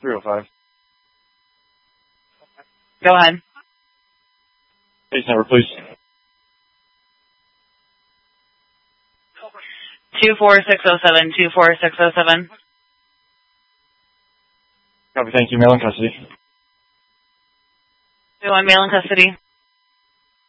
305. Go ahead. Case number, please. 24607, 24607. Copy, thank you. Male in custody. 2-1 male in custody.